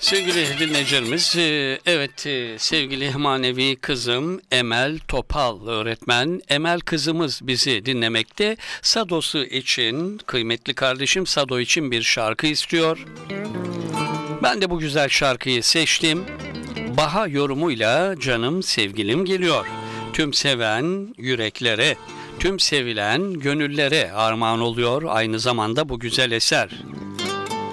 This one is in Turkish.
Sevgili dinleyicilerimiz, evet, sevgili manevi kızım Emel Topal öğretmen. Emel kızımız bizi dinlemekte. Sadosu için, kıymetli kardeşim Sado için bir şarkı istiyor. Ben de bu güzel şarkıyı seçtim. Baha yorumuyla canım sevgilim geliyor. Tüm seven yüreklere, tüm sevilen gönüllere armağan oluyor aynı zamanda bu güzel eser.